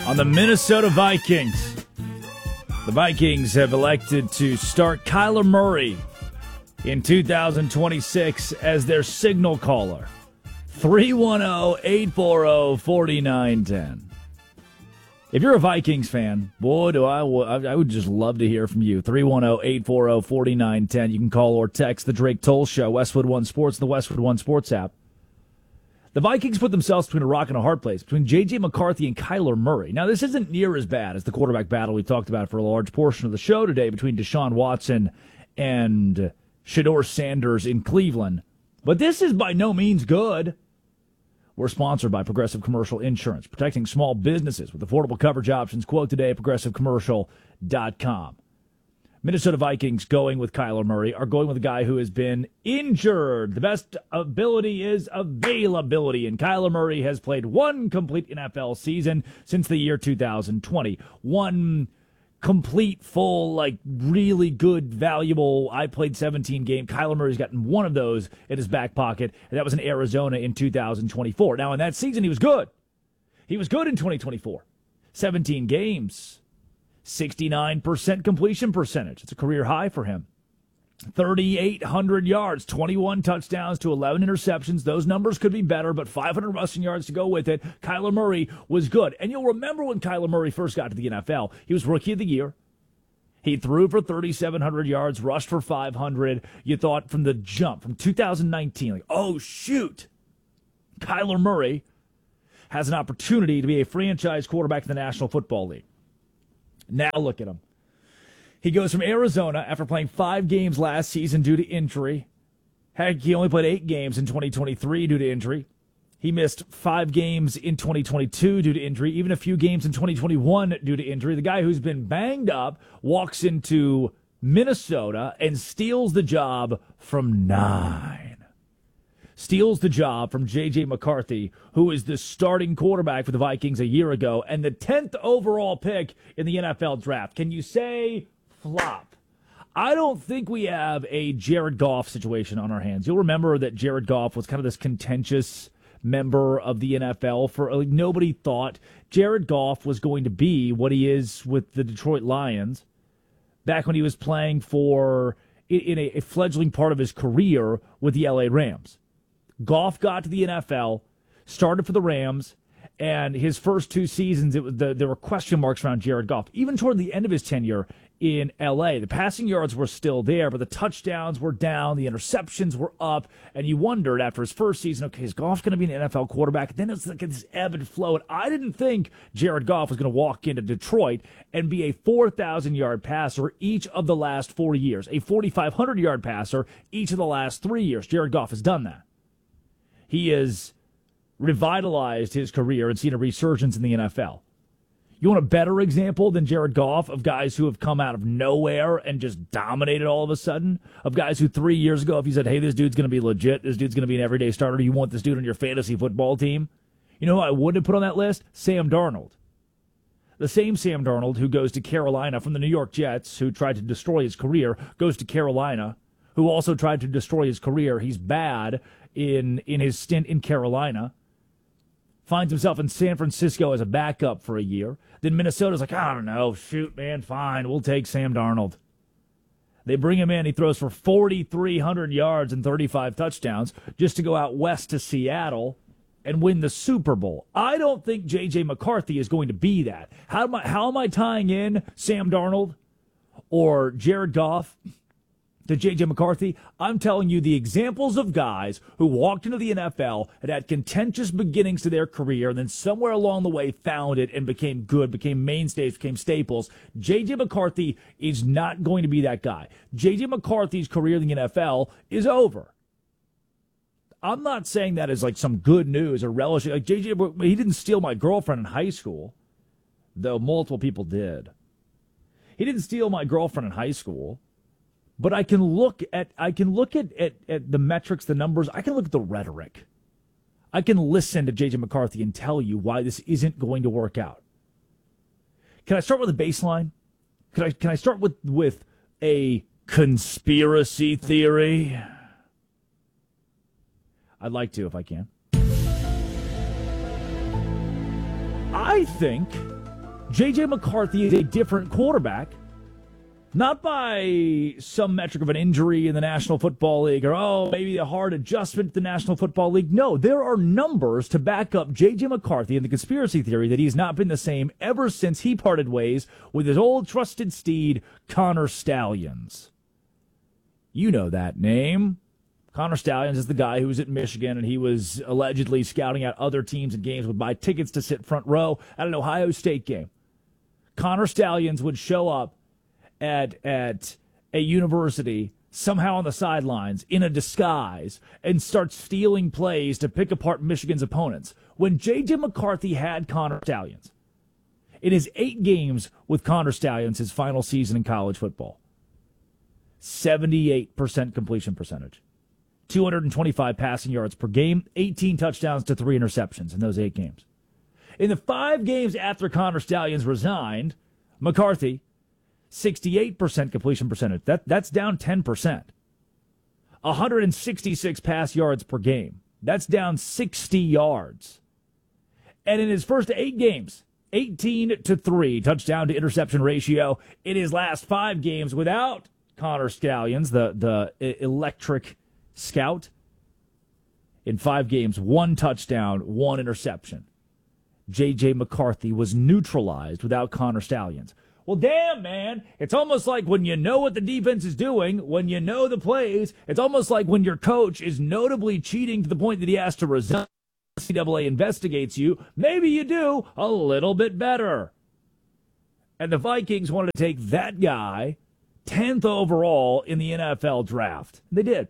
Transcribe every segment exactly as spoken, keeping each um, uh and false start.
on the Minnesota Vikings. The Vikings have elected to start Kyler Murray in two thousand twenty-six as their signal caller. three one zero, eight four zero, four nine one zero. If you're a Vikings fan, boy, do I, I would just love to hear from you. three one zero, eight four zero, four nine one zero. You can call or text the Drake Toll Show, Westwood One Sports, the Westwood One Sports app. The Vikings put themselves between a rock and a hard place, between J J. McCarthy and Kyler Murray. Now, this isn't near as bad as the quarterback battle we talked about for a large portion of the show today between Deshaun Watson and Shedeur Sanders in Cleveland. But this is by no means good. We're sponsored by Progressive Commercial Insurance, protecting small businesses with affordable coverage options. Quote today at progressive commercial dot com. Minnesota Vikings going with Kyler Murray are going with a guy who has been injured. The best ability is availability, and Kyler Murray has played one complete N F L season since the year two thousand twenty. One complete, full, like, really good, valuable, I played seventeen game. Kyler Murray's gotten one of those in his back pocket, and that was in Arizona in two thousand twenty-four. Now, in that season, he was good. He was good in twenty twenty-four. seventeen games, sixty-nine percent completion percentage. It's a career high for him. thirty-eight hundred yards, twenty-one touchdowns to eleven interceptions. Those numbers could be better, but five hundred rushing yards to go with it. Kyler Murray was good. And you'll remember when Kyler Murray first got to the N F L, he was Rookie of the Year. He threw for thirty-seven hundred yards, rushed for five hundred. You thought from the jump, from two thousand nineteen, like, oh, shoot, Kyler Murray has an opportunity to be a franchise quarterback in the National Football League. Now look at him. He goes from Arizona after playing five games last season due to injury. Heck, he only played eight games in twenty twenty-three due to injury. He missed five games in twenty twenty-two due to injury, even a few games in twenty twenty-one due to injury. The guy who's been banged up walks into Minnesota and steals the job from nine. Steals the job from J J. McCarthy, who is the starting quarterback for the Vikings a year ago and the tenth overall pick in the N F L draft. Can you say flop? I don't think we have a Jared Goff situation on our hands. You'll remember that Jared Goff was kind of this contentious member of the N F L. For like, nobody thought Jared Goff was going to be what he is with the Detroit Lions back when he was playing for in a, a fledgling part of his career with the L A Rams. Goff got to the N F L, started for the Rams, and his first two seasons, it was the, there were question marks around Jared Goff. Even toward the end of his tenure in L A, the passing yards were still there, but the touchdowns were down, the interceptions were up, and you wondered after his first season, okay, is Goff going to be an N F L quarterback? And then it's like this ebb and flow, and I didn't think Jared Goff was going to walk into Detroit and be a four thousand yard passer each of the last four years, a forty-five hundred yard passer each of the last three years. Jared Goff has done that. He has revitalized his career and seen a resurgence in the N F L. You want a better example than Jared Goff of guys who have come out of nowhere and just dominated all of a sudden? Of guys who three years ago, if you said, hey, this dude's going to be legit, this dude's going to be an everyday starter, you want this dude on your fantasy football team? You know who I wouldn't have put on that list? Sam Darnold. The same Sam Darnold who goes to Carolina from the New York Jets, who tried to destroy his career, goes to Carolina, who also tried to destroy his career. He's bad in in his stint in Carolina. Finds himself in San Francisco as a backup for a year. Then Minnesota's like, I don't know, shoot, man, fine, we'll take Sam Darnold. They bring him in. He throws for forty-three hundred yards and thirty-five touchdowns just to go out west to Seattle and win the Super Bowl. I don't think J J. McCarthy is going to be that. How am I, how am I tying in Sam Darnold or Jared Goff to J J. McCarthy? I'm telling you the examples of guys who walked into the N F L and had contentious beginnings to their career and then somewhere along the way found it and became good, became mainstays, became staples. J J. McCarthy is not going to be that guy. J J. McCarthy's career in the N F L is over. I'm not saying that as like some good news or relishing. Like J J, he didn't steal my girlfriend in high school, though multiple people did. He didn't steal my girlfriend in high school. But I can look at I can look at, at, at the metrics, the numbers. I can look at the rhetoric. I can listen to J J. McCarthy and tell you why this isn't going to work out. Can I start with a baseline? Can I can I start with, with a conspiracy theory? I'd like to if I can. I think J J. McCarthy is a different quarterback. Not by some metric of an injury in the National Football League or, oh, maybe a hard adjustment to the National Football League. No, there are numbers to back up J J. McCarthy and the conspiracy theory that he's not been the same ever since he parted ways with his old trusted steed, Connor Stalions. You know that name. Connor Stalions is the guy who was at Michigan, and he was allegedly scouting out other teams and games, would buy tickets to sit front row at an Ohio State game. Connor Stalions would show up at at a university, somehow on the sidelines, in a disguise, and start stealing plays to pick apart Michigan's opponents. When J J. McCarthy had Connor Stalions, in his eight games with Connor Stalions, his final season in college football, seventy-eight percent completion percentage, two hundred twenty-five passing yards per game, eighteen touchdowns to three interceptions in those eight games. In the five games after Connor Stalions resigned, McCarthy, sixty-eight percent completion percentage. That, that's down ten percent. one hundred sixty-six pass yards per game. That's down sixty yards. And in his first eight games, eighteen to three touchdown to interception ratio. In his last five games without Connor Stalions, the, the electric scout, in five games, one touchdown, one interception. J J. McCarthy was neutralized without Connor Stalions. Well, damn, man. It's almost like when you know what the defense is doing, when you know the plays, it's almost like when your coach is notably cheating to the point that he has to resign. N C double A investigates you. Maybe you do a little bit better. And the Vikings wanted to take that guy tenth overall in the N F L draft. They did.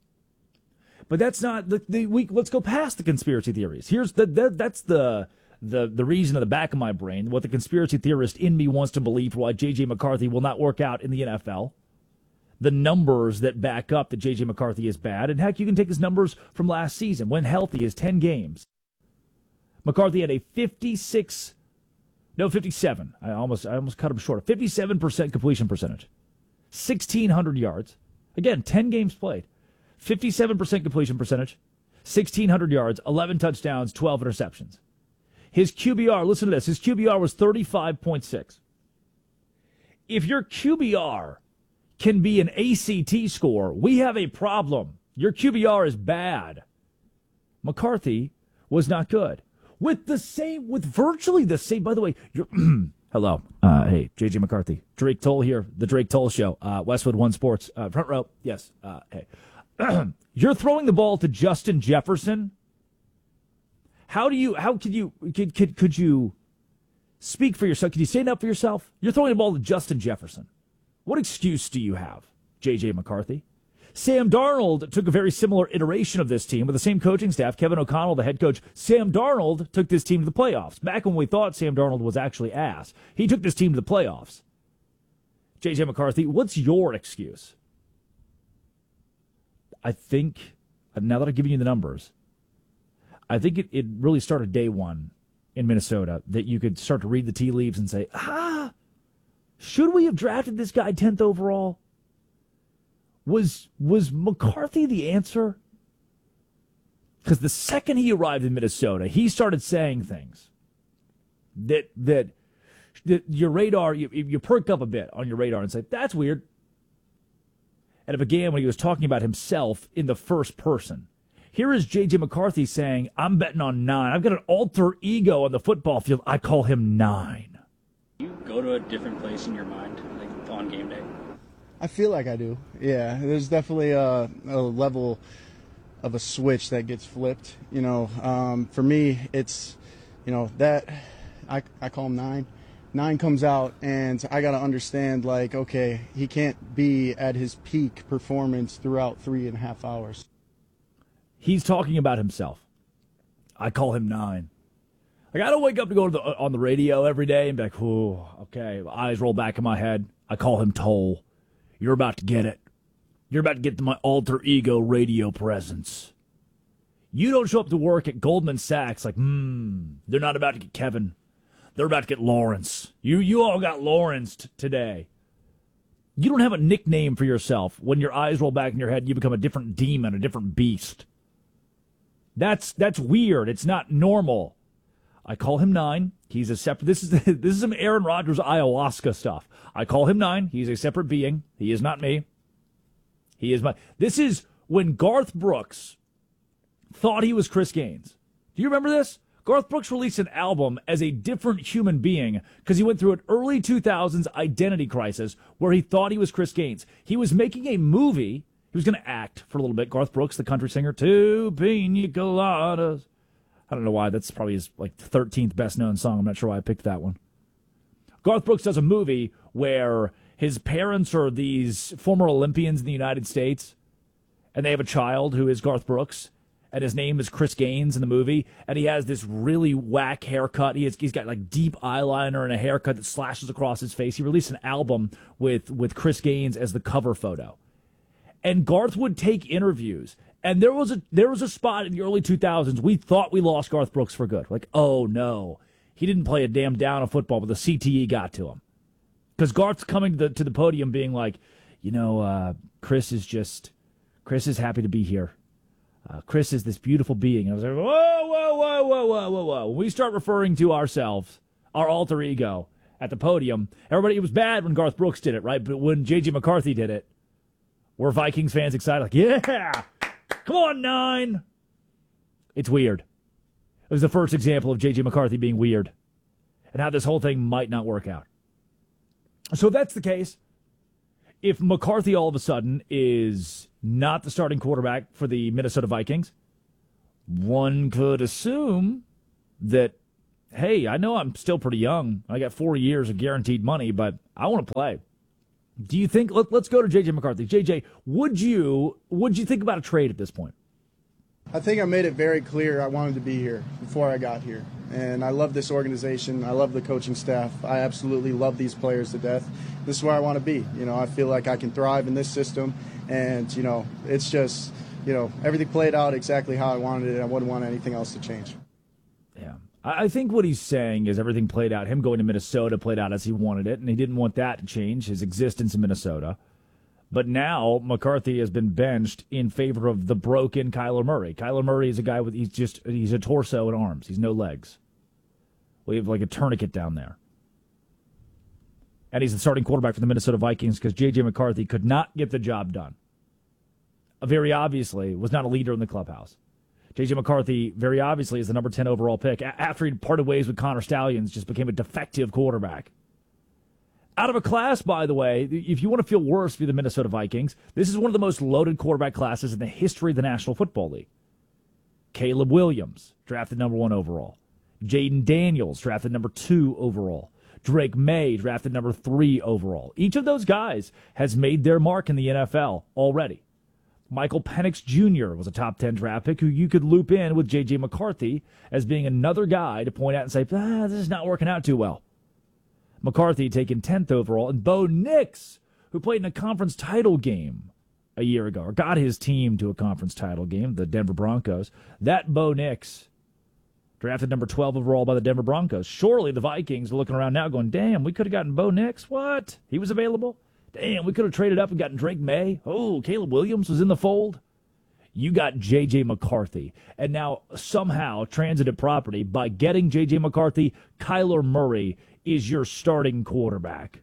But that's not the, the week. Let's go past the conspiracy theories. Here's the, the that's the the the reason in the back of my brain, what the conspiracy theorist in me wants to believe for why J J. McCarthy will not work out in the N F L. The numbers that back up that J J. McCarthy is bad. And heck, you can take his numbers from last season. When healthy, his ten games. McCarthy had a fifty-six, no, fifty-seven. I almost I almost cut him short. fifty-seven percent completion percentage. sixteen hundred yards. Again, ten games played. fifty-seven percent completion percentage. sixteen hundred yards, eleven touchdowns, twelve interceptions. His Q B R, listen to this, his Q B R was thirty-five point six. If your Q B R can be an A C T score, we have a problem. Your Q B R is bad. McCarthy was not good. With the same, with virtually the same, by the way, you're, hello, uh, hey, J J. McCarthy, Drake Toll here, the Drake Toll Show, uh, Westwood One Sports, uh, front row, yes, uh, hey. You're throwing the ball to Justin Jefferson. How do you, how could you, could, could, could you speak for yourself? Could you stand up for yourself? You're throwing the ball to Justin Jefferson. What excuse do you have, J J. McCarthy? Sam Darnold took a very similar iteration of this team with the same coaching staff. Kevin O'Connell, the head coach. Sam Darnold took this team to the playoffs. Back when we thought Sam Darnold was actually ass, he took this team to the playoffs. J J. McCarthy, what's your excuse? I think, now that I've given you the numbers, I think it, it really started day one in Minnesota that you could start to read the tea leaves and say, ah, should we have drafted this guy tenth overall? Was was McCarthy the answer? Because the second he arrived in Minnesota, he started saying things that that, that your radar, you, you perk up a bit on your radar and say, that's weird. And it began when he was talking about himself in the first person. Here is J J. McCarthy saying, I'm betting on nine. I've got an alter ego on the football field. I call him nine. You go to a different place in your mind, like on game day? I feel like I do, yeah. There's definitely a, a level of a switch that gets flipped. You know, um, for me, it's, you know, that, I, I call him nine. Nine comes out, and I got to understand, like, okay, he can't be at his peak performance throughout three and a half hours. He's talking about himself. I call him nine. Like, I don't wake up to go to the, on the radio every day and be like, ooh, okay, eyes roll back in my head. I call him Toll. You're about to get it. You're about to get to my alter ego radio presence. You don't show up to work at Goldman Sachs like, hmm, they're not about to get Kevin. They're about to get Lawrence. You you all got Lawrence t- today. You don't have a nickname for yourself. When your eyes roll back in your head, you become a different demon, a different beast. That's that's weird. It's not normal. I call him nine. He's a separate. This is this is some Aaron Rodgers ayahuasca stuff. I call him nine. He's a separate being. He is not me. He is my. This is when Garth Brooks thought he was Chris Gaines. Do you remember this? Garth Brooks released an album as a different human being because he went through an early two thousands identity crisis where he thought he was Chris Gaines. He was making a movie. He was going to act for a little bit. Garth Brooks, the country singer, two pina coladas. I don't know why. That's probably his like thirteenth best known song. I'm not sure why I picked that one. Garth Brooks does a movie where his parents are these former Olympians in the United States, and they have a child who is Garth Brooks, and his name is Chris Gaines in the movie, and he has this really whack haircut. He has, he's got like deep eyeliner and a haircut that slashes across his face. He released an album with, with Chris Gaines as the cover photo. And Garth would take interviews. And there was a there was a spot in the early two thousands, we thought we lost Garth Brooks for good. Like, oh, no. He didn't play a damn down of football, but the C T E got to him. Because Garth's coming to the, to the podium being like, you know, uh, Chris is just, Chris is happy to be here. Uh, Chris is this beautiful being. And I was like, whoa, whoa, whoa, whoa, whoa, whoa, whoa. When we start referring to ourselves, our alter ego, at the podium, everybody, it was bad when Garth Brooks did it, right? But when J J McCarthy did it, were Vikings fans excited? Like, yeah! Come on, nine! It's weird. It was the first example of J J McCarthy being weird and how this whole thing might not work out. So if that's the case, if McCarthy all of a sudden is not the starting quarterback for the Minnesota Vikings, one could assume that, hey, I know I'm still pretty young. I got four years of guaranteed money, but I want to play. Do you think, let, let's go to J J McCarthy. J J, would you would you think about a trade at this point? I think I made it very clear I wanted to be here before I got here. And I love this organization. I love the coaching staff. I absolutely love these players to death. This is where I want to be. You know, I feel like I can thrive in this system. And, you know, it's just, you know, everything played out exactly how I wanted it. I wouldn't want anything else to change. Yeah. I think what he's saying is everything played out. Him going to Minnesota played out as he wanted it, and he didn't want that to change, his existence in Minnesota. But now McCarthy has been benched in favor of the broken Kyler Murray. Kyler Murray is a guy with, he's just, he's a torso and arms. He's no legs. We have like a tourniquet down there. And he's the starting quarterback for the Minnesota Vikings because J J McCarthy could not get the job done. Very obviously was not a leader in the clubhouse. J J McCarthy, very obviously, is the number ten overall pick. After he parted ways with Connor Stallions, just became a defective quarterback. Out of a class, by the way, if you want to feel worse for the Minnesota Vikings, this is one of the most loaded quarterback classes in the history of the National Football League. Caleb Williams, drafted number one overall. Jaden Daniels, drafted number two overall. Drake May, drafted number three overall. Each of those guys has made their mark in the N F L already. Michael Penix Junior was a top ten draft pick who you could loop in with J J McCarthy as being another guy to point out and say, ah, this is not working out too well. McCarthy taken tenth overall, and Bo Nix, who played in a conference title game a year ago, or got his team to a conference title game, the Denver Broncos. That Bo Nix, drafted number twelve overall by the Denver Broncos. Surely the Vikings are looking around now going, damn, we could have gotten Bo Nix. What? He was available? Damn, we could have traded up and gotten Drake May. Oh, Caleb Williams was in the fold. You got J J McCarthy. And now somehow, transitive property, by getting J J McCarthy, Kyler Murray is your starting quarterback.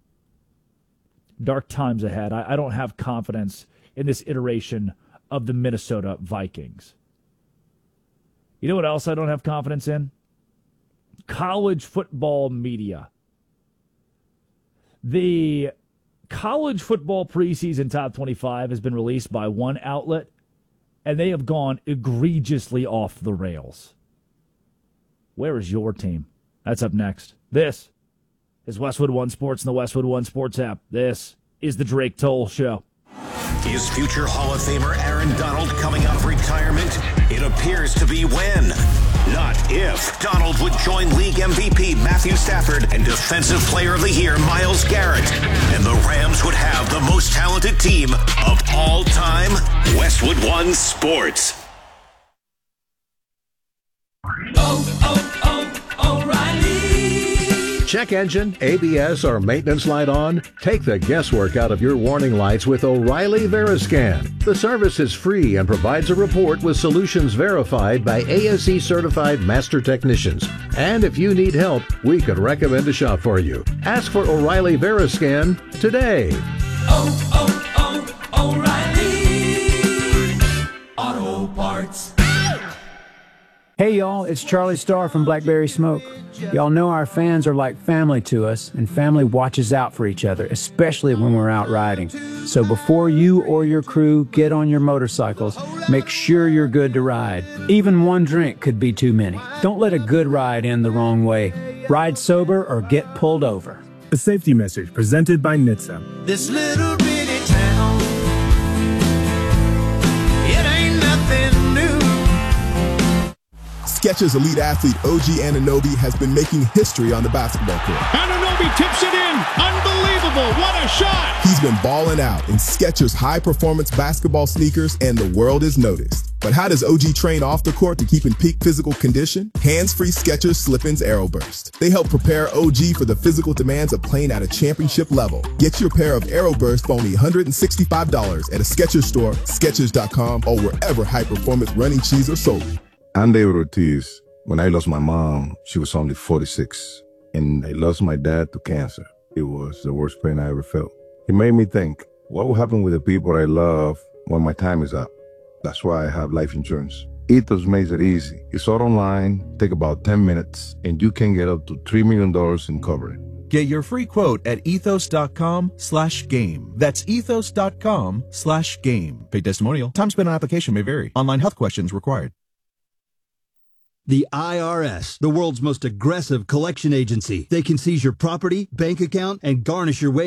Dark times ahead. I, I don't have confidence in this iteration of the Minnesota Vikings. You know what else I don't have confidence in? College football media. The college football preseason top twenty-five has been released by one outlet, and they have gone egregiously off the rails. Where is your team? That's up next. This is Westwood One Sports and the Westwood One Sports app. This is the Drake Toll Show. Is future Hall of Famer Aaron Donald coming out of retirement? It appears to be when, not if, Donald would join league M V P Matthew Stafford and Defensive Player of the Year Myles Garrett. And the Rams would have the most talented team of all time. Westwood One Sports. Oh, oh, oh, O'Reilly. check engine, A B S, or maintenance light on? Take the guesswork out of your warning lights with O'Reilly Veriscan. The service is free and provides a report with solutions verified by A S E certified master technicians. And if you need help, we could recommend a shop for you. Ask for O'Reilly Veriscan today. Oh, oh, oh, O'Reilly Auto Parts. Hey y'all, it's Charlie Starr from Blackberry Smoke. Y'all know our fans are like family to us, and family watches out for each other, especially when we're out riding. So before you or your crew get on your motorcycles, make sure you're good to ride. Even one drink could be too many. Don't let a good ride end the wrong way. Ride sober or get pulled over. A safety message presented by N H T S A. This little bitty town, it ain't nothing new. Skechers elite athlete O G Anunoby has been making history on the basketball court. Anunoby tips it in. Unbelievable. What a shot. He's been balling out in Skechers high-performance basketball sneakers, and the world is noticed. But how does O G train off the court to keep in peak physical condition? Hands-free Skechers Slip-ins Aeroburst. They help prepare O G for the physical demands of playing at a championship level. Get your pair of Aeroburst for only one hundred sixty-five dollars at a Skechers store, Skechers dot com, or wherever high-performance running shoes are sold. I'm David Ortiz. When I lost my mom, she was only forty-six, and I lost my dad to cancer. It was the worst pain I ever felt. It made me think, what will happen with the people I love when my time is up? That's why I have life insurance. Ethos makes it easy. It's all online, take about ten minutes, and you can get up to three million dollars in coverage. Get your free quote at ethos dot com slash game. That's ethos dot com slash game. Paid testimonial. Time spent on application may vary. Online health questions required. The I R S, the world's most aggressive collection agency. They can seize your property, bank account, and garnish your wages.